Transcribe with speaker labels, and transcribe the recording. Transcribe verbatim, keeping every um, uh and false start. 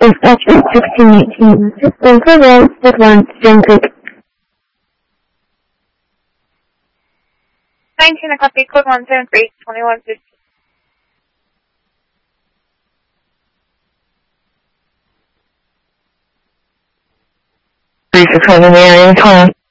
Speaker 1: is F sixteen eighteen. Denver Road, Woodland, Stone Creek.
Speaker 2: nineteen, I copy code one seven three, twenty-one fifty.
Speaker 1: Three six one in the area, twenty.